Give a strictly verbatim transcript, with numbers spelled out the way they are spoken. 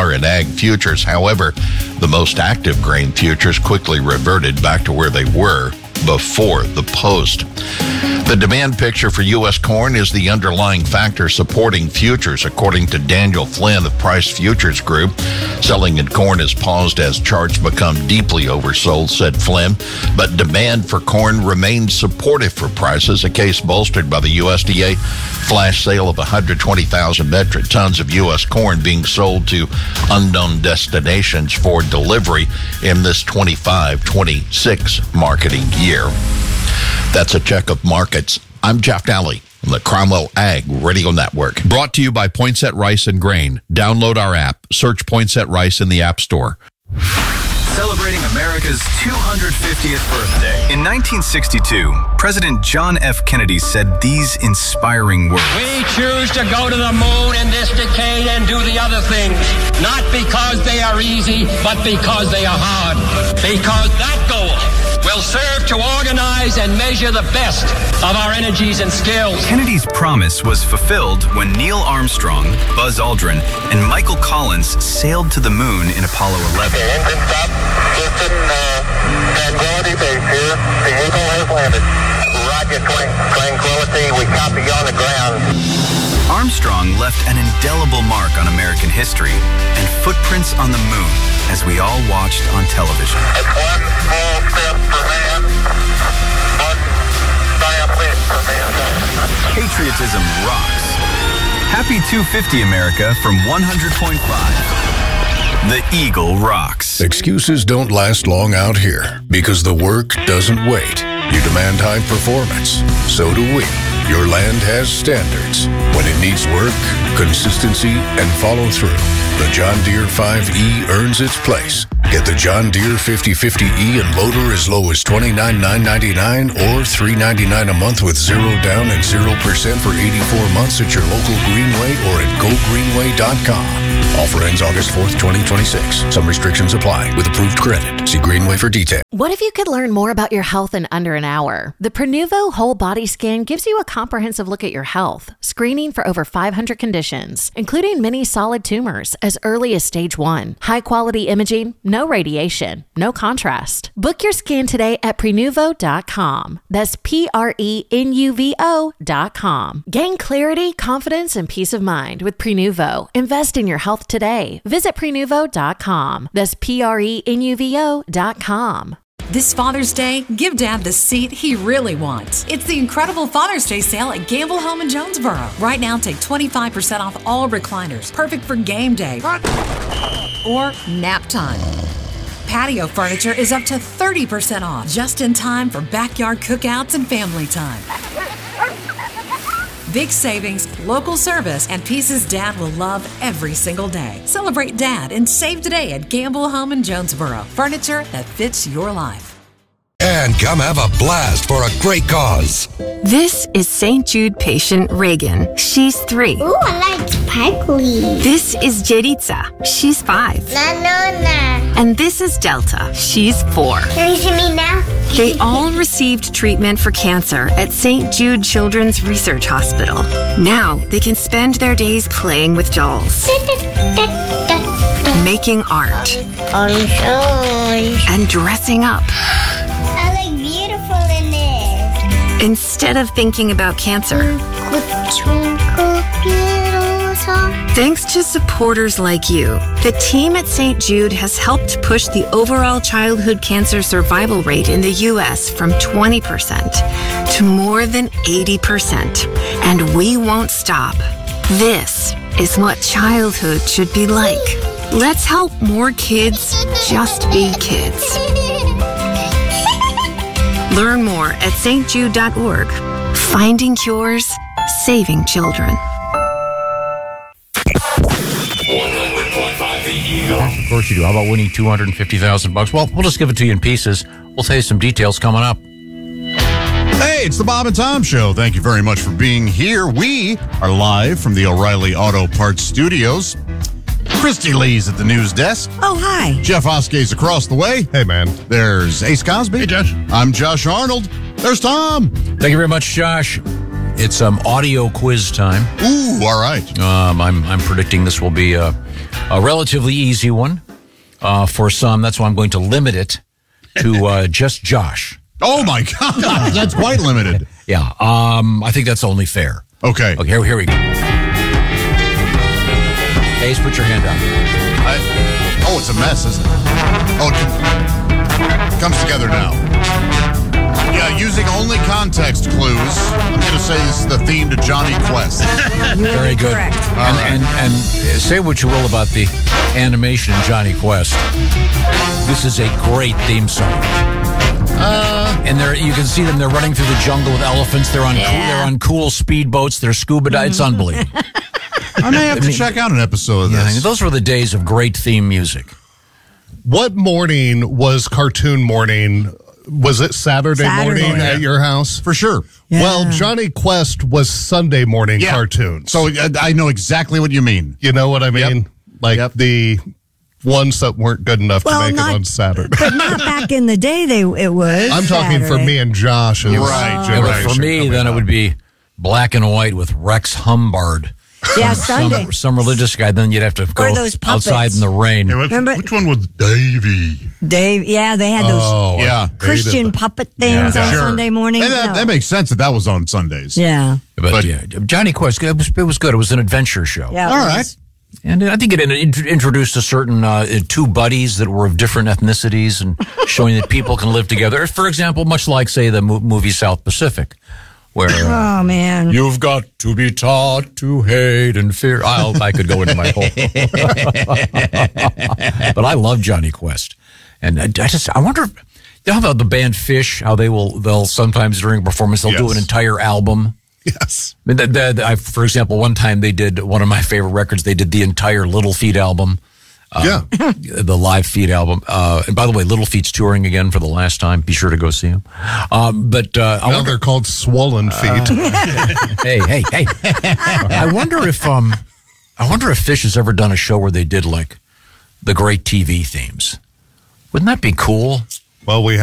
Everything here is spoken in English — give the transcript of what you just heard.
are in ag futures. However, the most active grain futures quickly reverted back to where they were before the post. The demand picture for U S corn is the underlying factor supporting futures, according to Daniel Flynn of Price Futures Group. Selling in corn has paused as charts become deeply oversold, said Flynn, but demand for corn remains supportive for prices, a case bolstered by the U S D A flash sale of one hundred twenty thousand metric tons of U S corn being sold to unknown destinations for delivery in this twenty-five twenty-six marketing year. That's a check of markets. I'm Jeff Daly on the Cromwell Ag Radio Network. Brought to you by Poinsett Rice and Grain. Download our app. Search Poinsett Rice in the App Store. Celebrating America's two hundred fiftieth birthday. In nineteen sixty-two, President John F. Kennedy said these inspiring words. We choose to go to the moon in this decade and do the other things, not because they are easy, but because they are hard. Because that goal will serve to organize and measure the best of our energies and skills. Kennedy's promise was fulfilled when Neil Armstrong, Buzz Aldrin, and Michael Collins sailed to the moon in Apollo eleven. Okay, engine stop. Houston, uh, Tranquility Base here. The Eagle has landed. Roger, Tranquility. We copy you on the ground. Armstrong left an indelible mark on American history and footprints on the moon as we all watched on television. It's one small step for man, one giant leap for mankind. Patriotism rocks. Happy two fifty, America, from one hundred point five. The Eagle rocks. Excuses don't last long out here because the work doesn't wait. You demand high performance. So do we. Your land has standards. When it needs work, consistency, and follow through, the John Deere five E earns its place. Get the John Deere fifty fifty E and loader as low as twenty-nine thousand nine hundred ninety-nine dollars or three hundred ninety-nine dollars a month with zero down and zero percent for eighty-four months at your local Greenway or at go greenway dot com. Offer ends August fourth, twenty twenty-six. Some restrictions apply with approved credit. See Greenway for details. What if you could learn more about your health in under an hour? The Prenuvo Whole Body Scan gives you a comprehensive look at your health, screening for over five hundred conditions, including many solid tumors as early as stage one. High-quality imaging, no radiation, no contrast. Book your scan today at prenuvo dot com. That's P R E N U V O dot com. Gain clarity, confidence, and peace of mind with Prenuvo. Invest in your health today. Visit prenuvo dot com. That's P R E N U V O dot com. This Father's Day, give Dad the seat he really wants. It's the incredible Father's Day sale at Gamble Home in Jonesboro. Right now, take twenty-five percent off all recliners, perfect for game day or nap time. Patio furniture is up to thirty percent off, just in time for backyard cookouts and family time. Big savings, local service, and pieces Dad will love every single day. Celebrate Dad and save today at Gamble Home in Jonesboro. Furniture that fits your life. And come have a blast for a great cause. This is Saint Jude patient Reagan. She's three. Ooh, I like sparkly. This is Jeritza. She's five. No, no, no. And this is Delta. She's four. Can you see me now? They all received treatment for cancer at Saint Jude Children's Research Hospital. Now they can spend their days playing with dolls, making art, and dressing up. I look beautiful in this. Instead of thinking about cancer. Thanks to supporters like you, the team at Saint Jude has helped push the overall childhood cancer survival rate in the U S from twenty percent to more than eighty percent. And we won't stop. This is what childhood should be like. Let's help more kids just be kids. Learn more at S T jude dot org. Finding cures, saving children. Of course you do. How about winning two hundred fifty thousand bucks? Well, we'll just give it to you in pieces. We'll tell you some details coming up. Hey, it's the Bob and Tom Show. Thank you very much for being here. We are live from the O'Reilly Auto Parts Studios. Christy Lee's at the news desk. Oh, hi. Jeff Oskay's across the way. Hey, man. There's Ace Cosby. Hey, Josh. I'm Josh Arnold. There's Tom. Thank you very much, Josh. it's um, audio quiz time. Ooh, all right. Um, I'm I'm predicting this will be a, a relatively easy one uh, for some. That's why I'm going to limit it to uh, just Josh. Oh my God, that's quite limited. Yeah, um, I think that's only fair. Okay. Okay, here, here we go. Ace, put your hand down. I, oh, it's a mess, isn't it? Oh, it com- comes together now. Yeah, using only context clues. I'm going to say this is the theme to Johnny Quest. Very good. Correct. And, and, and say what you will about the animation in Johnny Quest. This is a great theme song. Uh, and they're you can see them. They're running through the jungle with elephants. They're on Yeah. cool, they're on cool speedboats. They're scuba diving. It's unbelievable. I may have I to mean, check out an episode of Yeah, this. those were the days of great theme music. What morning was cartoon morning? Was it Saturday, Saturday. morning at your house? For sure. Well, Johnny Quest was Sunday morning Yeah. cartoons. So uh, I know exactly what you mean. You know what I mean? Yep. Like Yep. the ones that weren't good enough Well, to make not- it on Saturday. But not back in the day. They it was. I'm talking for Saturday. me and Josh. Right. Yeah, but for me, then it would be black and white with Rex Humbard. Yeah, some, Sunday. Some, some religious guy. Then you'd have to go those puppets. outside in the rain. Hey, which, Remember- which one was Davy? Dave, yeah, they had those Oh, I yeah. Christian hated puppet things Yeah. on Sure. Sunday morning. And that, No. that makes sense that that was on Sundays. yeah, But, But- yeah, Johnny Quest, it was, it was good. It was an adventure show. yeah. All it right. was. And I think it in- introduced a certain uh, two buddies that were of different ethnicities and showing that people can live together. For example, much like, say, the mo- movie South Pacific, where uh, Oh man. you've got to be taught to hate and fear. I'll, I could go into my whole. But I love Johnny Quest. And I, I just, I wonder, you know how about the band Fish, how they will, they'll sometimes during a performance, they'll do Yes. an entire album. Yes. I mean, the, the, the, I, for example, one time they did one of my favorite records. They did the entire Little Feat album. Uh, Yeah. The live Feat album. Uh, and by the way, Little Feat's touring again for the last time. Be sure to go see them. Um, but uh, I Now wonder, they're called Swollen Feet. hey, hey, hey! I wonder if um, I wonder if Fish has ever done a show where they did like the great T V themes. Wouldn't that be cool? Well, we